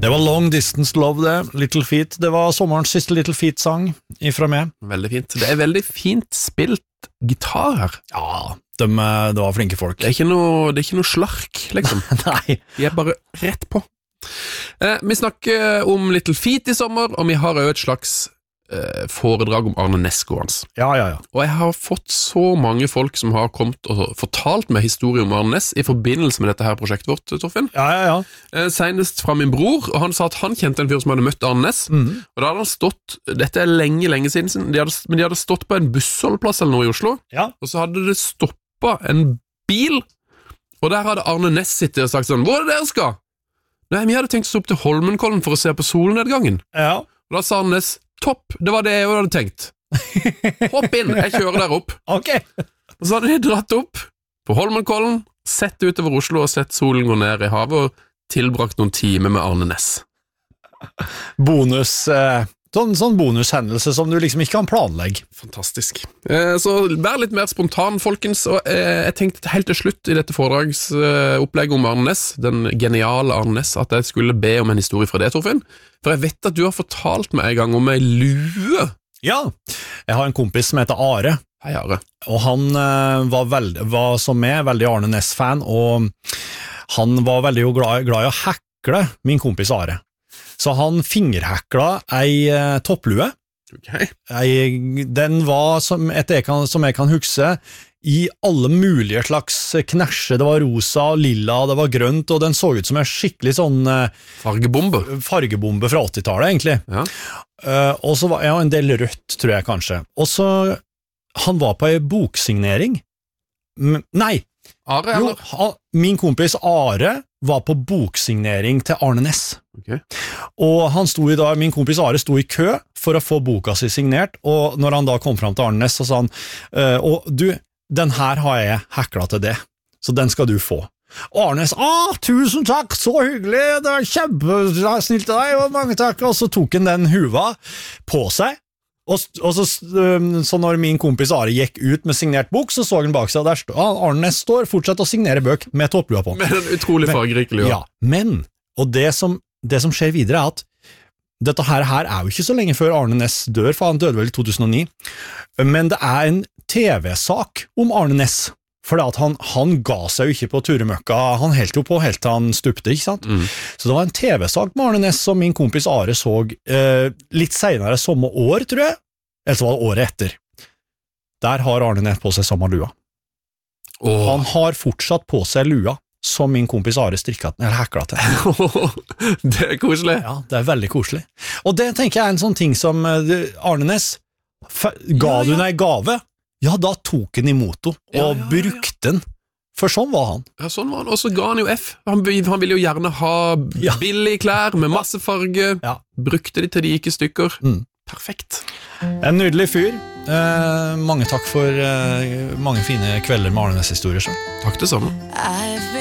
Det var Long Distance Love det, Little Feat. Det var sommerens siste Little Feat-sang ifra meg. Veldig fint. Det veldig fint spilt gitar her. Ja, det var flinke folk. Det er ikke noe slark, liksom. Nei. De bare rett på. Vi snakker om Little Feat i sommer, og vi har jo et slags foredrag om Arne Næss gående. Ja. Og jeg har fått så mange folk som har kommet og fortalt meg historier om Arne Næss i forbindelse med dette her prosjektet vårt, Torfinn. Ja. Senest fra min bror, og han sa at han kjente en fyr som hadde møtt Arne Næss, og da hadde han stått, dette er lenge siden, men de hadde stått på en bussholdplass eller noe i Oslo, og så hadde det stoppet en bil, og der hadde Arne Næss sittet og sagt sånn, hvor er det dere skal? Nei, vi hadde tenkt å stå opp til Holmenkollen for å se på solnedgangen. Ja. Og da sa Arne Næss, topp, det var det jeg hadde tenkt. Hopp inn, jeg kjører der opp. Ok. Og så hadde de dratt opp på Holmenkollen, sett utover Oslo og sett solen gå ned i havet og tilbrakt noen timer med Arne Næss. Sånn bonushendelse som du liksom ikke kan planlegge. Fantastisk. Så vær litt mer spontan, folkens, og jeg tenkte helt til slutt i dette foredragsopplegget om Arne Næss, den geniale Arne Næss, at jeg skulle be om en historie fra det, Torfinn. For jeg vet at du har fortalt meg en gang om en lue. Ja, jeg har en kompis som heter Are. Hei, Are. Og han var som meg, veldig Arne Næss-fan, og han var veldig glad i å hekle min kompis Are. Så han fingerhekla ei topplue. Okay. Den var, som jeg kan huske, i alle mulige slags knæsje. Det var rosa, lilla, det var grønt, og den så ut som en skikkelig sånn fargebombe fra 80-tallet, egentlig. Ja. Og så var en del rødt, tror jeg kanskje. Og så, han var på ei boksignering. Nei! Are, eller? Jo, min kompis Are var på boksignering til Arne Næss. Okay. Og min kompis Are sto i kø for å få boka si signert, og når han da kom fram til Arne Næss, så sa han, og du, den her har jeg hekla til det, så den skal du få. Og Arne Næss, tusen takk, så hyggelig, det var kjempesnilt av deg, og mange takk, og så tok han den huva på seg, og så når min kompis Are gikk ut med signert bok, så han bak seg, og der Arne Næss står fortsatt å signere bøk med topplua på. Med en utrolig fargerik lua. Ja, men, og det som skjer videre er at dette her er jo ikke så lenge før Arne Næss dør, for han døde vel i 2009, men det er en TV-sak om Arne Næss, for han ga seg jo ikke på turemøkka, han helt jo på helt til han stupte, ikke sant? Så det var en TV-sak med Arne Næss som min kompis Are så litt senere samme år, tror jeg, eller så var det året etter. Der har Arne Næss på seg samme lua. Han har fortsatt på seg lua som min kompis Are hekla til. Det er koselig. Ja, det er veldig koselig. Og det tenker jeg er en sånn ting som Arne Næss ga du en gave, ja, da tok han imot og brukte den. For sånn var han. Ja, sånn var han. Og så ga han jo F. Han ville jo gjerne ha billige klær med masse farge. Ja. Brukte de til de gikk i stykker. Perfekt. En nydelig fyr. Mange takk for mange fine kvelder med Arne Næss-historier. Takk det samme.